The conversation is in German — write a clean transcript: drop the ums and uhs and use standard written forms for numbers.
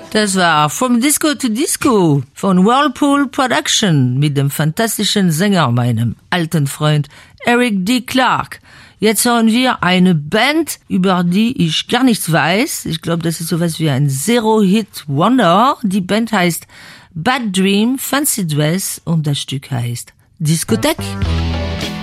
Das war From Disco to Disco von Whirlpool Production mit dem fantastischen Sänger, meinem alten Freund Eric D. Clark. Jetzt hören wir eine Band, über die ich gar nichts weiß. Ich glaube, das ist sowas wie ein Zero-Hit-Wonder. Die Band heißt Bad Dream, Fancy Dress und das Stück heißt Diskothek.